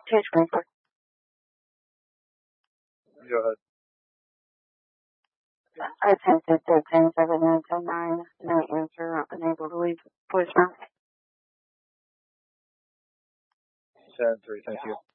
224. Go ahead. I attempted 137909. No answer. Unable to leave voicemail. 10-3, thank you.